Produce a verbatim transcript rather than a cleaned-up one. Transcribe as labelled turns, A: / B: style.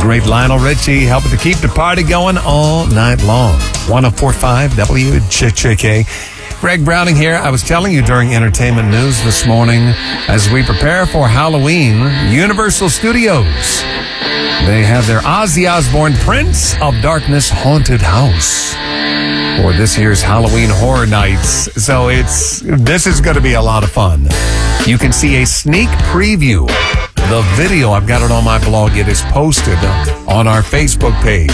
A: great Lionel Richie helping to keep the party going all night long. one oh four point five W J J K. Greg Browning here. I was telling you during entertainment news this morning, as we prepare for Halloween, Universal Studios, they have their Ozzy Osbourne Prince of Darkness Haunted House for this year's Halloween Horror Nights. So it's this is going to be a lot of fun. You can see a sneak preview. The video, I've got it on my blog. It is posted on our Facebook page.